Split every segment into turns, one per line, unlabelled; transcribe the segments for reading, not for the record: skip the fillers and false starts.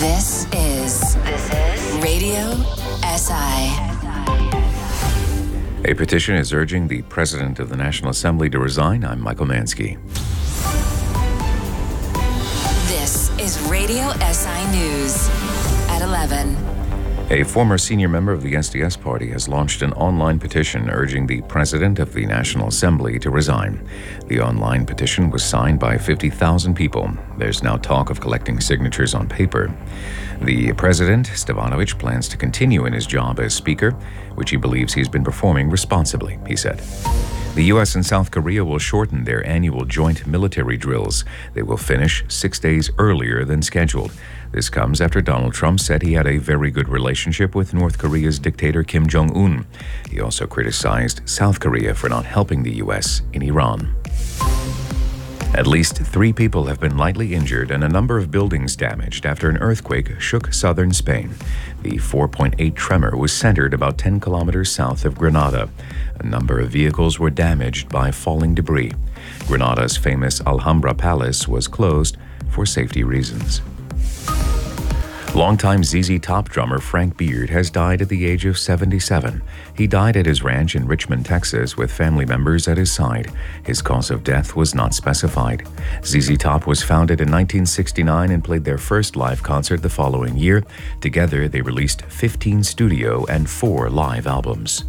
This is Radio SI.
A petition is urging the President of the National Assembly to resign. I'm Michael Mansky.
This is Radio SI News at 11.
A former senior member of the SDS party has launched an online petition urging the President of the National Assembly to resign. The online petition was signed by 50,000 people. There's now talk of collecting signatures on paper. The President, Stevanovic, plans to continue in his job as Speaker, which he believes he's been performing responsibly, he said. The U.S. and South Korea will shorten their annual joint military drills. They will finish 6 days earlier than scheduled. This comes after Donald Trump said he had a very good relationship with North Korea's dictator Kim Jong-un. He also criticized South Korea for not helping the U.S. in Iran. At least 3 people have been lightly injured and a number of buildings damaged after an earthquake shook southern Spain. The 4.8 tremor was centered about 10 kilometers south of Granada. A number of vehicles were damaged by falling debris. Granada's famous Alhambra Palace was closed for safety reasons. Longtime ZZ Top drummer Frank Beard has died at the age of 77. He died at his ranch in Richmond, Texas, with family members at his side. His cause of death was not specified. ZZ Top was founded in 1969 and played their first live concert the following year. Together, they released 15 studio and 4 live albums.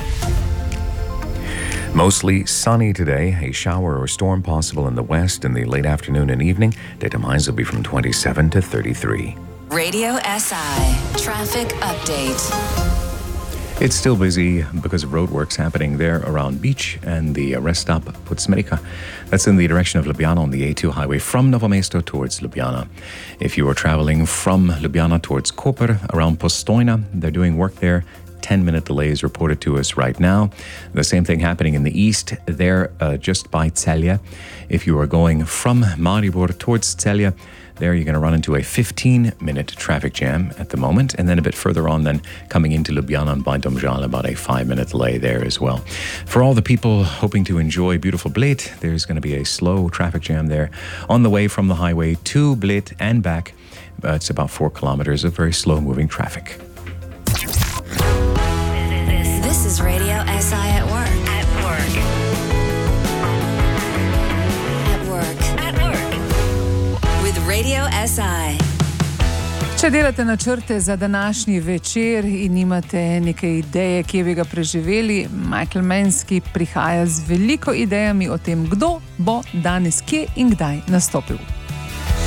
Mostly sunny today. A shower or storm possible in the west in the late afternoon and evening. Daytime highs will be from 27 to 33.
Radio SI Traffic Update.
It's still busy because of roadworks happening there around Beach and the rest stop Puțmerica. That's in the direction of Ljubljana on the A2 highway from Novo Mesto towards Ljubljana. If you are traveling from Ljubljana towards Koper around Postojna, they're doing work there. 10-minute delays reported to us right now. The same thing happening in the east there just by Celje. If you are going from Maribor towards Celje, there you're going to run into a 15-minute traffic jam at the moment, and then a bit further on then coming into Ljubljana by Domžale, about a 5-minute delay there as well. For all the people hoping to enjoy beautiful Bled, there's going to be a slow traffic jam there on the way from the highway to Bled and back. It's about 4 kilometers of very slow-moving traffic.
This is Radio SI at work. Radio SI.
Če delate načrte za današnji večer in imate neke ideje, kje bi ga preživeli, Michael Mansky prihaja z veliko idejami o tem, kdo bo danes kje in kdaj nastopil.